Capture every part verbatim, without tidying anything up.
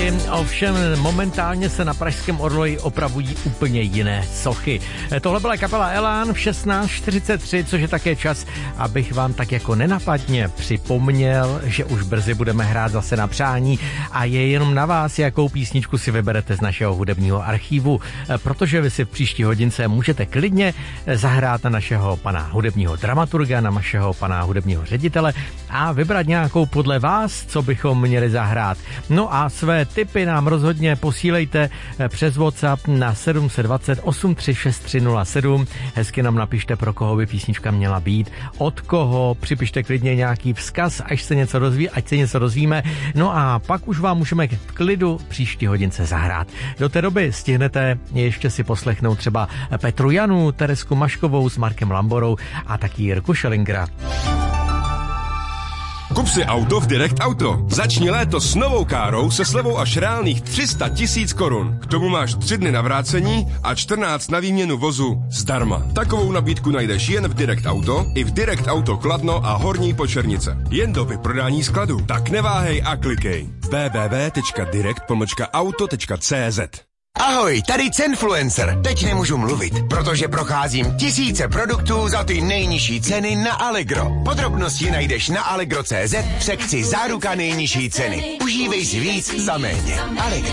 sochy, ovšem momentálně se na pražském Orloji opravují úplně jiné sochy. Tohle byla kapela Elán v šestnáct čtyřicet tři, což je také čas, abych vám tak jako nenapadně připomněl, že už brzy budeme hrát zase na přání a je jenom na vás, jakou písničku si vyberete z našeho hudebního archívu, protože vy si v příští hodince můžete klidně zahrát na našeho pana hudebního dramaturga, na našeho pana hudebního ředitele a vybrat nějakou podle vás, co bychom měli zahrát. No a své tipy nám rozhodně posílejte přes WhatsApp na sedm dva nula osm tři šest tři nula sedm. Hezky nám napište, pro koho by písnička měla být, od koho, připište klidně nějaký vzkaz, až se něco dozví, ať se něco dozvíme. No a pak už vám můžeme k klidu příští hodince zahrát. Do té doby stihnete ještě si poslechnout třeba Petru Janu, Teresku Maškovou s Markem Lamborou a taky Jirku Schellingera. Kup si auto v Direct Auto. Začni léto s novou károu se slevou až reálných tři sta tisíc korun. K tomu máš tři dny na vrácení a čtrnáct na výměnu vozu zdarma. Takovou nabídku najdeš jen v Direct Auto i v Direct Auto Kladno a Horní Počernice. Jen do vyprodání skladu. Tak neváhej a klikej. w w w tečka direct pomlčka auto tečka c z. Ahoj, tady Cenfluencer. Teď nemůžu mluvit, protože procházím tisíce produktů za ty nejnižší ceny na Allegro. Podrobnosti najdeš na allegro tečka cé zet v sekci Záruka nejnižší ceny. Užívej si víc za méně. Allegro.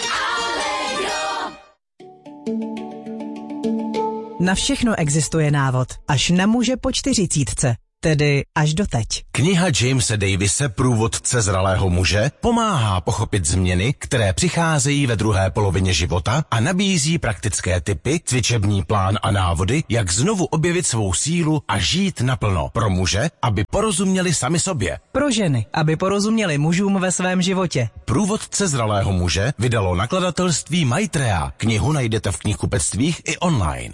Na všechno existuje návod, až na muže po čtyřicítce. Tedy až doteď. Kniha Jamese Davise Průvodce zralého muže pomáhá pochopit změny, které přicházejí ve druhé polovině života a nabízí praktické tipy, cvičební plán a návody, jak znovu objevit svou sílu a žít naplno. Pro muže, aby porozuměli sami sobě. Pro ženy, aby porozuměli mužům ve svém životě. Průvodce zralého muže vydalo nakladatelství Maitreya. Knihu najdete v knihkupectvích i online.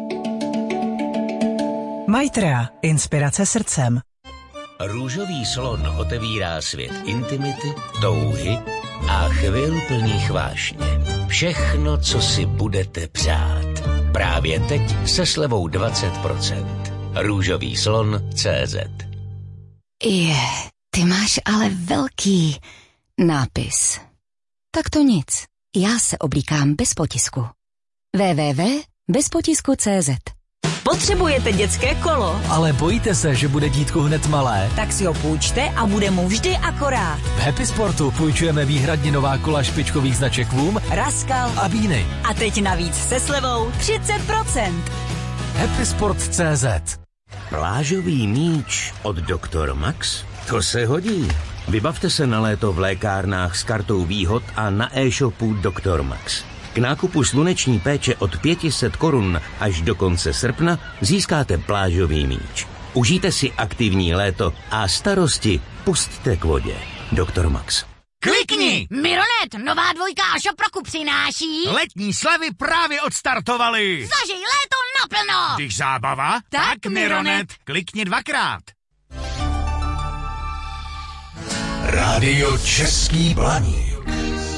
Maitreya. Inspirace srdcem. Růžový slon otevírá svět intimity, touhy a chvil plných vášně. Všechno, co si budete přát. Právě teď se slevou dvacet procent. Růžový slon tečka cé zet. Je, ty máš ale velký nápis. Tak to nic. Já se oblíkám bez potisku. w w w tečka bez potisku tečka cé zet. Potřebujete dětské kolo? Ale bojíte se, že bude dítku hned malé? Tak si ho půjčte a bude mu vždy akorát. V Happy Sportu půjčujeme výhradně nová kola špičkových značek Voom, Raskal a Bíny. A teď navíc se slevou třicet procent. Happy Sport tečka cé zet. Plážový míč od doktor Max? To se hodí. Vybavte se na léto v lékárnách s kartou výhod a na e-shopu doktor Max. K nákupu sluneční péče od pět set korun až do konce srpna získáte plážový míč. Užijte si aktivní léto a starosti pusťte k vodě. doktor Max. Klikni! Mironet, nová dvojka a šoproku přináší. Letní slevy právě odstartovaly. Zažij léto naplno. Když zábava, tak, tak Mironet. Klikni dvakrát. Rádio Český Blaník.